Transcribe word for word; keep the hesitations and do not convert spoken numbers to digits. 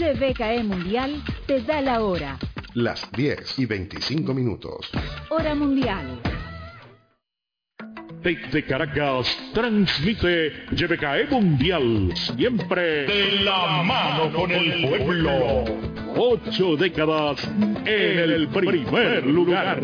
Y B K E Mundial te da la hora. Las diez y veinticinco minutos. Hora mundial. Desde Caracas transmite Y B K E Mundial, siempre de la mano con el pueblo. Ocho décadas en el primer lugar.